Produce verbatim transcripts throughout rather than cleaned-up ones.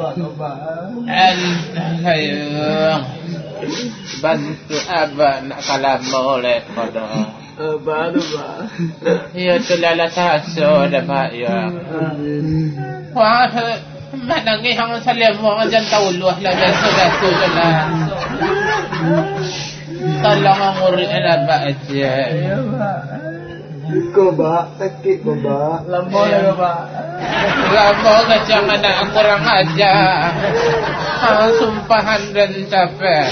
Ayo bantu abah nak kalama oleh pada abah tu bah. Ya tu lala taso dah pak ya. Wah mana ngi hang salam mo jan tauluh lah biasa-biasa je lah. Tolong nguri abah aja. Ya pak. Ko ba sakit ko ba lambau lah ba lambau ke jangan nak kurang aja ha, sumpahan dan capek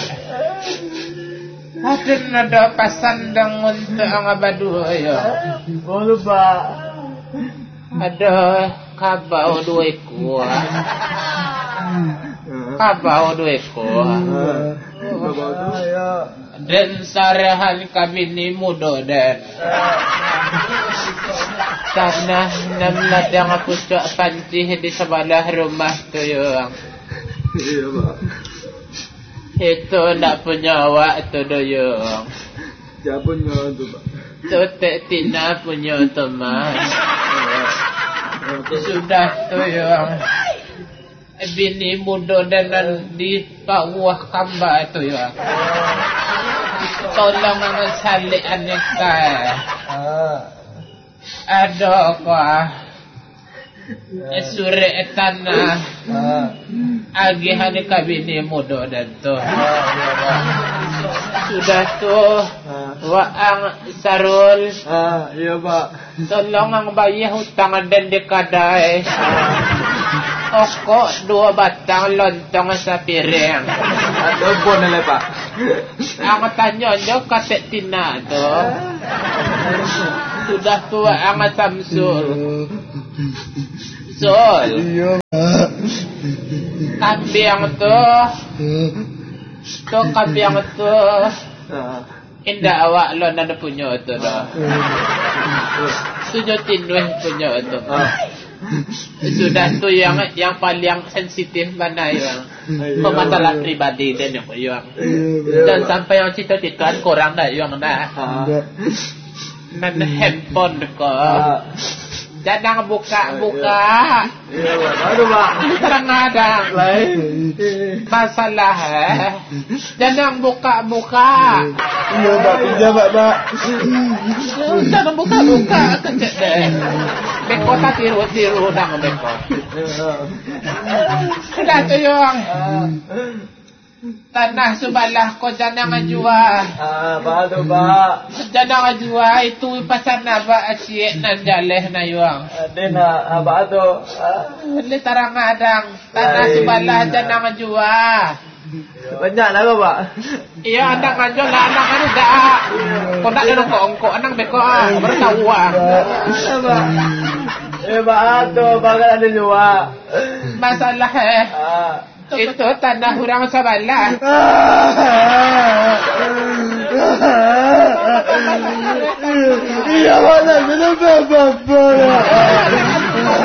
ada nada pasandang untuk ang abadu ya boleh ba ada kabau dua ekor kabau dua ekor dan sarahan kabini muda dan tanah enam ladang aku cak pancih di sebelah rumah tu yang iya pak itu nak punya awak tu do yang siapa punya tu pak tu tak tina punya teman sudah tu yang bini muda dan di bawah kamba tu ya. Tolong salik aneka. Ada kah? Suri tanah. Agi aneka bini muda dan tu. Sudah tu waang sarul. Ah, iya pak. Tolong ang bayar hutang dan dikadai. Okok dua batang lontong sa piring. Ada pun lah pak. Ang tanya nyo katek tina tu. Sudah tua ang Samsul. Sol. Kambing tu. Tu kambing tu. Indah awak lo nada punya tu dah. Tujuh tinduh punya tu. Sudah tu yang yang paling sensitif mana yang pemasalah pribadi dan yang yang dan sampai yang cerita-cerita korang dah yang dah nan handphone ko jangan buka-buka iya baru pak kadang-kadang masalah eh jangan buka-buka iya pak pinjam pak pak jangan buka-buka kecek deh beko tak tiru-tiru nang beko sudah tu yang tanah sebelah ko jangan jual ah baru pak jangan jual itu pasal naba asyik nan jaleh na yuang ada na apa tu le tarang adang tanah sebelah jangan jual banyak lah pak iya andang aja lah andang anu dak kau nak ada kongko andang beko ah bertahu ah eh pak tu bakal ada jual masalah eh itu tanah orang sebelah. Iya mana kenapa bapak?